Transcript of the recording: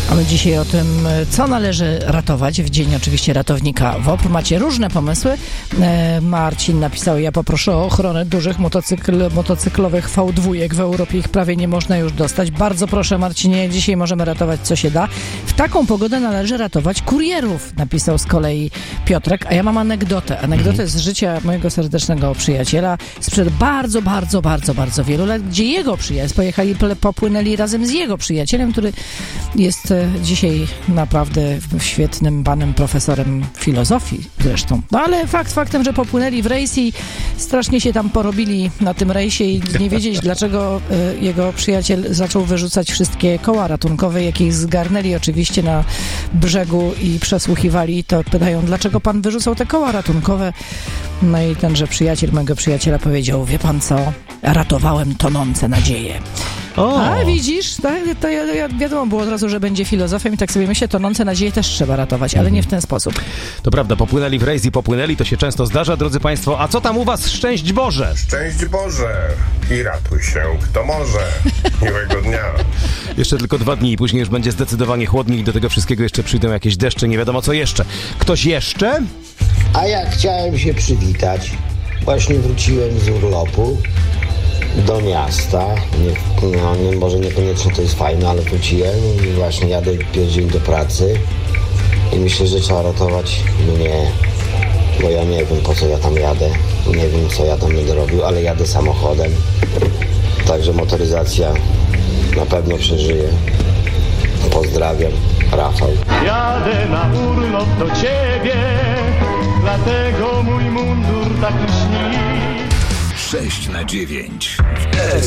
A my dzisiaj o tym, co należy ratować w dzień oczywiście ratownika WOPR. Macie różne pomysły. Marcin napisał: ja poproszę o ochronę dużych motocyklowych V2. W Europie ich prawie nie można już dostać. Bardzo proszę, Marcinie, dzisiaj możemy ratować co się da. W taką pogodę należy ratować kurierów, napisał z kolei Piotrek. A ja mam anegdotę z życia mojego serdecznego przyjaciela sprzed bardzo wielu lat, gdzie jego przyjaciel popłynęli razem z jego przyjacielem, który jest dzisiaj naprawdę świetnym panem profesorem filozofii zresztą. No ale faktem, że popłynęli w rejs i strasznie się tam porobili na tym rejsie i nie wiedzieć, dlaczego jego przyjaciel zaczął wyrzucać wszystkie koła ratunkowe, jakie zgarnęli oczywiście na brzegu i przesłuchiwali, to pytają, dlaczego pan wyrzucał te koła ratunkowe? No i tenże przyjaciel mojego przyjaciela powiedział: wie pan co, ratowałem tonące nadzieje. A widzisz, to wiadomo było od razu, że będzie filozofem i tak sobie myślę, tonące nadzieje też trzeba ratować, ale nie w ten sposób. To prawda, popłynęli w rejs i popłynęli, to się często zdarza, drodzy państwo. A co tam u was? Szczęść Boże! Szczęść Boże i ratuj się kto może. Miłego dnia. Jeszcze tylko 2 dni i później już będzie zdecydowanie chłodniej i do tego wszystkiego jeszcze przyjdą jakieś deszcze, nie wiadomo co jeszcze. Ktoś jeszcze? A ja chciałem się przywitać. Właśnie wróciłem z urlopu do miasta. Może niekoniecznie to jest fajne, ale wróciłem i właśnie jadę pierwszy dzień do pracy i myślę, że trzeba ratować mnie, bo ja nie wiem, po co ja tam jadę, nie wiem, co ja tam będę robił, ale jadę samochodem, także motoryzacja na pewno przeżyje. Pozdrawiam, Rafał. Jadę na urlop do ciebie, dlatego mój mundur taki śni. 6/9.